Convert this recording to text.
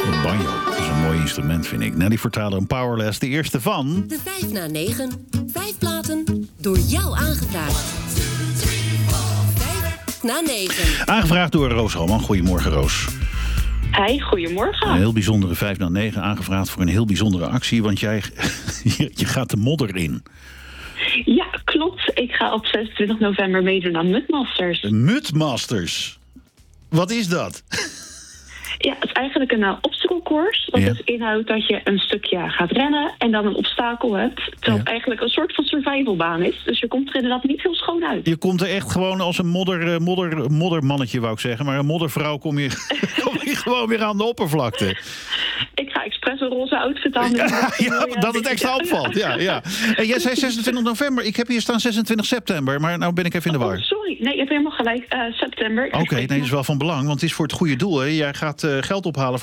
Banjo, dat is een mooi instrument, vind ik. Nelly Furtado en Powerless, de eerste van... De 5 na 9. 5 platen door jou aangevraagd. 5 na 9. Aangevraagd door Roos Halman. Goedemorgen, Roos. Hi, goedemorgen. Een heel bijzondere 5 na 9 aangevraagd voor een heel bijzondere actie, want jij je gaat de modder in. Ja, klopt. Ik ga op 26 november meedoen aan Mudmasters. Mudmasters? Wat is dat? Ja, het is eigenlijk een obstacle course. Dat dus inhoudt dat je een stukje gaat rennen en dan een obstakel hebt. Terwijl het eigenlijk een soort van survivalbaan is. Dus je komt er inderdaad niet heel schoon uit. Je komt er echt gewoon als een moddermannetje, wou ik zeggen. Maar een moddervrouw kom je gewoon weer aan de oppervlakte. Ik ga expres een roze outfit aan. Dat het extra opvalt. Ja. En jij zei 26 november. Ik heb hier staan 26 september. Maar nou ben ik even in de war. Sorry. Nee, je hebt helemaal gelijk. September. Oké, dat is wel van belang. Want het is voor het goede doel. Hè. Jij gaat geld ophalen